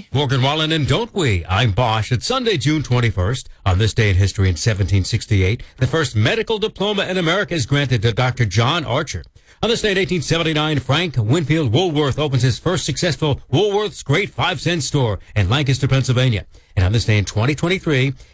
Morgan Wallen and Don't We? I'm Bosch. It's Sunday, June 21st. On this day in history in 1768, the first medical diploma in America is granted to Dr. John Archer. On this day in 1879, Frank Winfield Woolworth opens his first successful Woolworth's Great 5-Cent Store in Lancaster, Pennsylvania. And on this day in 2023,